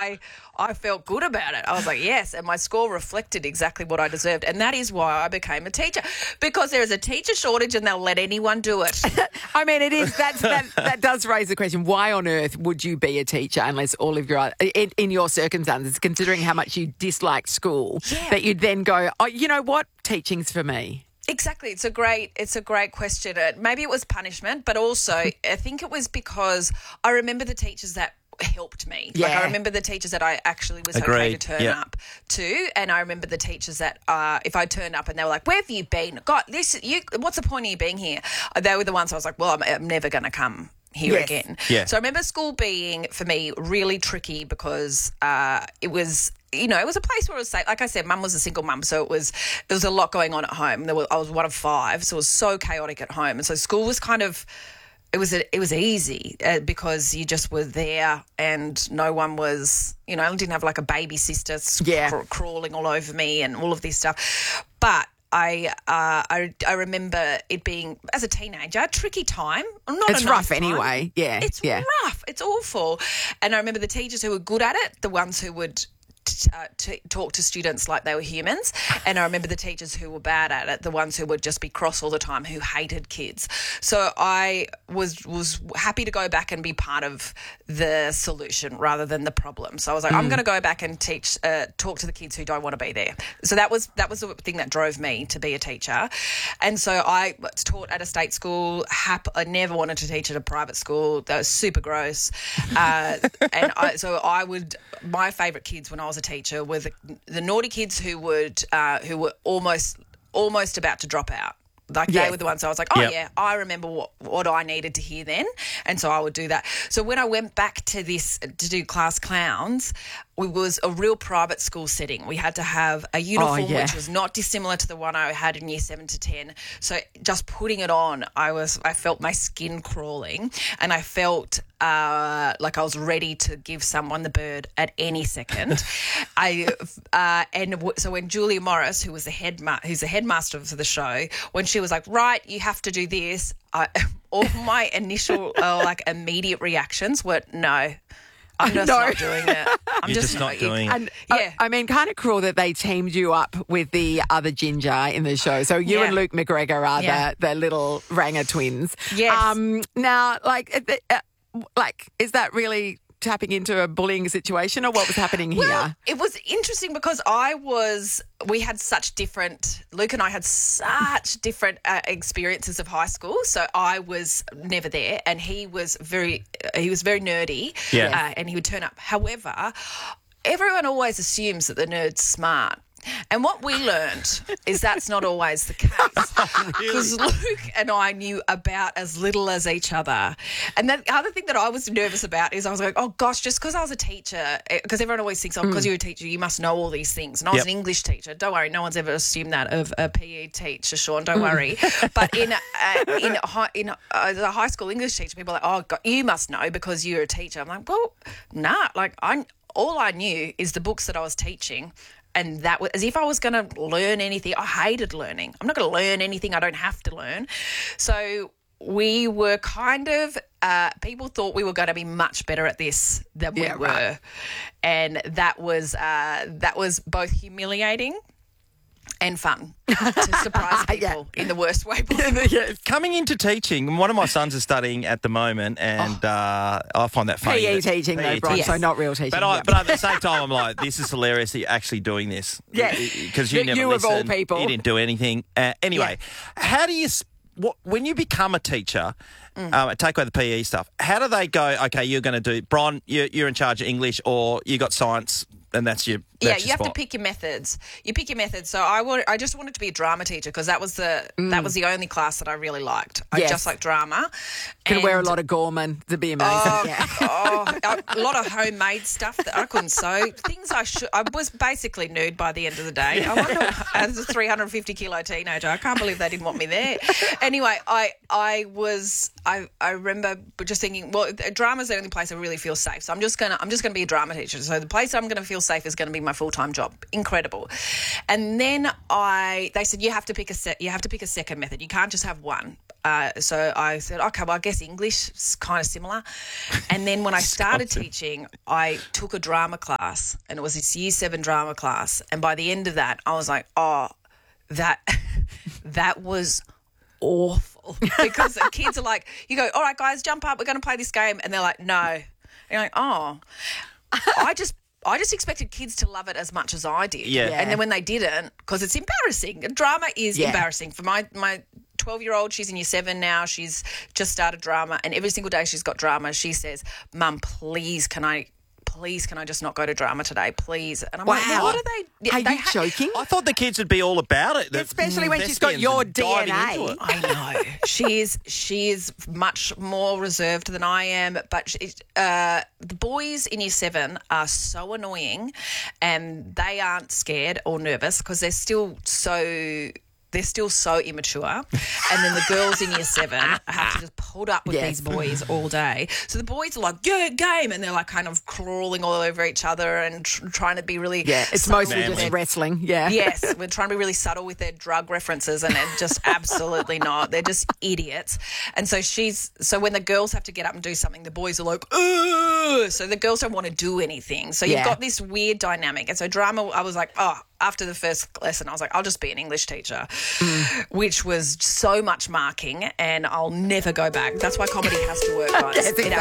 I felt good about it. I was like, yes, and my score reflected exactly what I deserved, and that is why I became a teacher, because there is a teacher shortage and they'll let anyone do it. I mean, it is that does raise the question: why on earth would you be a teacher unless all of your in your circumstances, considering how much you disliked school, that you'd then go, oh, you know what, teaching's for me. Exactly. It's a great question. Maybe it was punishment, but also I think it was because I remember the teachers that helped me. Yeah. Like I remember the teachers that I actually was okay to turn up to, and I remember the teachers that if I turned up and they were like, "Where have you been? God, what's the point of you being here?" They were the ones I was like, "Well, I'm never going to come here again." Yeah. So I remember school being, for me, really tricky because it was, it was a place where it was safe. Like I said, Mum was a single mum, so there was a lot going on at home. I was one of 5, so it was so chaotic at home. And so school was kind of, it was easy because you just were there and no one was, I didn't have like a baby sister crawling all over me and all of this stuff. But I remember it being, as a teenager, a tricky time. It's rough anyway. Yeah. It's rough. It's awful. And I remember the teachers who were good at it, the ones who would talk to students like they were humans. And I remember the teachers who were bad at it, the ones who would just be cross all the time, who hated kids. So I was happy to go back and be part of the solution rather than the problem. So I was like, I'm going to go back and talk to the kids who don't want to be there. So that was the thing that drove me to be a teacher. And so I taught at a state school. I never wanted to teach at a private school. That was super gross. My favourite kids when I was a teacher were the naughty kids who were almost about to drop out. Like they were the ones I was like, I remember what I needed to hear then, and so I would do that. So when I went back to do class clowns, it was a real private school setting. We had to have a uniform which was not dissimilar to the one I had in year 7 to 10. So just putting it on, I felt my skin crawling, and I felt like I was ready to give someone the bird at any second. So when Julia Morris, who's the headmaster of the show, when she was like, right, you have to do this, all my initial immediate reactions were no. I'm just not doing it. I'm just not doing it. And I mean, kind of cruel that they teamed you up with the other ginger in the show. So you and Luke McGregor are the little Ranger twins. Yes. Now, is that really tapping into a bullying situation, or what was happening here? Well, it was interesting because Luke and I had such different experiences of high school. So I was never there, and he was very nerdy, and he would turn up. However, everyone always assumes that the nerd's smart. And what we learned is that's not always the case, because Luke and I knew about as little as each other. And the other thing that I was nervous about is I was like, oh, gosh, just because I was a teacher, because everyone always thinks, because you're a teacher, you must know all these things. And I was an English teacher. Don't worry, no one's ever assumed that of a PE teacher, Sean, don't worry. But in the high school English teacher, people are like, oh, God, you must know because you're a teacher. I'm like, well, nah, all I knew is the books that I was teaching. And that was as if I was going to learn anything. I hated learning. I'm not going to learn anything I don't have to learn. So we were kind of people thought we were going to be much better at this than we were. Right. And that was both humiliating and fun to surprise people in the worst way possible. Coming into teaching, one of my sons is studying at the moment, and I find that funny. PE teaching, though, Bron, so not real teaching. But at the same time, I'm like, this is hilarious that you're actually doing this. Yes. Because you never listened. Of all people. You didn't do anything. Anyway, how do you... when you become a teacher, take away the PE stuff, how do they go, okay, you're going to do... Bron, you're in charge of English, or you got science... And that's your you have to pick your methods. You pick your methods. So I just wanted to be a drama teacher because that was the only class that I really liked. I just like drama. Could wear a lot of Gorman to be amazing. A lot of homemade stuff that I couldn't sew. Things I was basically nude by the end of the day. I wonder, as a 350 kilo teenager, I can't believe they didn't want me there. Anyway, I remember just thinking, well, drama's the only place I really feel safe. So I'm just gonna be a drama teacher. So the place I'm gonna feel safe is going to be my full-time job. Incredible. And then they said you have to pick a second method. You can't just have one. So I said, okay, well, I guess English is kind of similar. And then when I started teaching, I took a drama class, and it was this Year 7 drama class. And by the end of that, I was like, oh, that was awful. Because the kids are like, you go, all right, guys, jump up, we're going to play this game. And they're like, no. And you're like, oh. I just expected kids to love it as much as I did. Yeah. And then when they didn't, because it's embarrassing. Drama is embarrassing. For my 12-year-old, she's in Year 7 now. She's just started drama, and every single day she's got drama. She says, Mum, please can I just not go to drama today, please? And I'm like, well, what are they? Are you joking? I thought the kids would be all about it. Especially when she's got your DNA. I know. She is much more reserved than I am, but the boys in Year 7 are so annoying, and they aren't scared or nervous because they're still so immature. And then the girls in Year 7 have to just put up with these boys all day. So the boys are like, yeah, game. And they're like kind of crawling all over each other and trying to be really it's subtle. mostly just wrestling. Yeah. Yes, we're trying to be really subtle with their drug references, and they're just absolutely not. They're just idiots. And so when the girls have to get up and do something, the boys are like, ugh. So the girls don't want to do anything. So you've got this weird dynamic. And so drama, I was like, after the first lesson, I was like, I'll just be an English teacher, which was so much marking, and I'll never go back. That's why comedy has to work, guys.